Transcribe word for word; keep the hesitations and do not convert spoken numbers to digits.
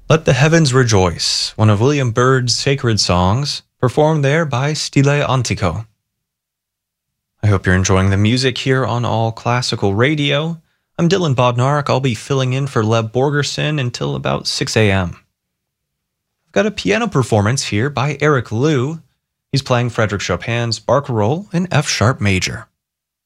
Let the Heavens Rejoice, one of William Byrd's sacred songs, performed there by Stile Antico. I hope you're enjoying the music here on All Classical Radio. I'm Dylan Bodnark. I'll be filling in for Lev Borgerson until about six a m I've got a piano performance here by Eric Liu. He's playing Frédéric Chopin's Barcarolle in F-sharp major.